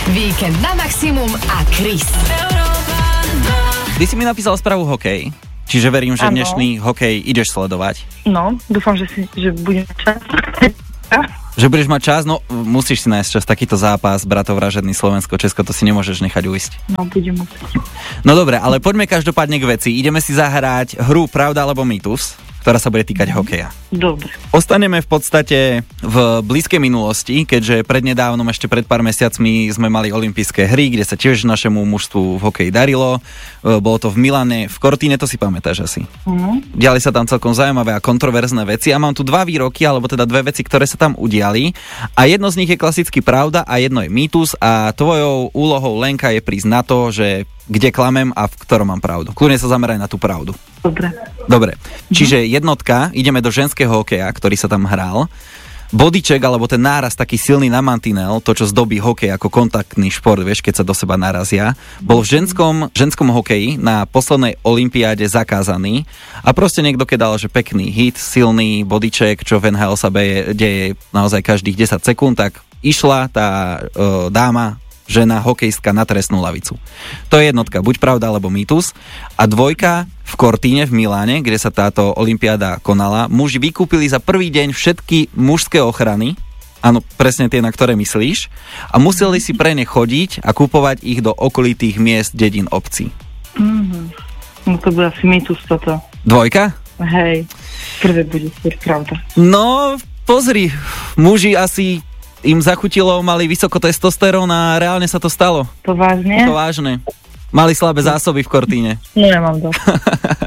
Víkend na maximum a Chris. Ty si mi napísal správu hokej, čiže verím, že dnešný hokej ideš sledovať. No, dúfam, že budem čas. Že budeš mať čas, no musíš si nájsť čas, takýto zápas, bratovražedný Slovensko-Česko, to si nemôžeš nechať ujsť. No, budem musieť. No dobre, ale poďme každopádne k veci. Ideme si zahrať hru Pravda alebo mýtus, ktorá sa bude týkať hokeja. Dobre. Ostaneme v podstate v blízkej minulosti, keďže prednedávnom, ešte pred pár mesiacmi sme mali olympijské hry, kde sa tiež našemu mužstvu v hokeji darilo. Bolo to v Milane, v Cortine, to si pamätáš asi. Diali sa tam celkom zaujímavé a kontroverzné veci a mám tu dva výroky, alebo teda dve veci, ktoré sa tam udiali. A jedno z nich je klasicky pravda a jedno je mýtus a tvojou úlohou, Lenka, je prísť na to, že kde klamem a v ktorom mám pravdu. Kľudne sa zameraj na tú pravdu. Dobre. Čiže jednotka, ideme do ženského hokeja, ktorý sa tam hral. Bodyček, alebo ten náraz taký silný na mantinel, to čo zdobí hokej ako kontaktný šport, vieš, keď sa do seba narazia, bol v ženskom hokeji na poslednej olympiáde zakázaný a proste niekto kedal, že pekný hit, silný bodyček, čo v NHL sa deje naozaj každých 10 sekúnd, tak išla tá dáma, žena, hokejstka na trestnú lavicu. To je jednotka, buď pravda, alebo mýtus. A dvojka, v Cortine, v Miláne, kde sa táto olympiáda konala, muži vykúpili za prvý deň všetky mužské ochrany, áno, presne tie, na ktoré myslíš, a museli si pre ne chodiť a kupovať ich do okolitých miest, dedín, obcí. No to bude asi mýtus toto. Dvojka? Hej, prvé bude pravda. No, pozri, muži asi im zachutilo, mali vysoko testosterón a reálne sa to stalo. To vážne? To vážne. Mali slabé zásoby v Cortine. No ja mám dosť.